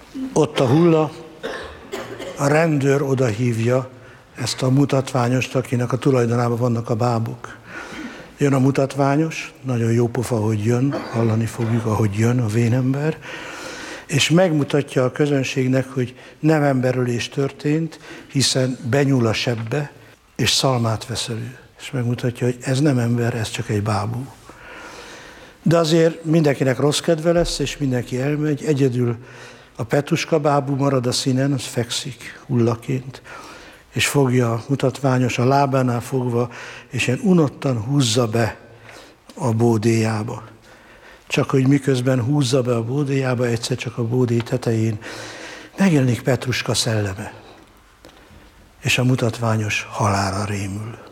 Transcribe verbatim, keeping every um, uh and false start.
Ott a hulla, a rendőr oda hívja ezt a mutatványost, akinek a tulajdonában vannak a bábok. Jön a mutatványos, nagyon jó pofa, hogy jön, hallani fogjuk, ahogy jön a vénember, és megmutatja a közönségnek, hogy nem emberölés történt, hiszen benyúl a sebbe, és szalmát vesz elő. És megmutatja, hogy ez nem ember, ez csak egy bábú. De azért mindenkinek rossz kedve lesz, és mindenki elmegy, egyedül a Petruska bábú marad a színen, az fekszik hullaként, és fogja a mutatványos a lábánál fogva, és ilyen unottan húzza be a bódéjába. Csak hogy miközben húzza be a bódéjába, egyszer csak a bódé tetején megjelenik Petruska szelleme, és a mutatványos halálra rémül.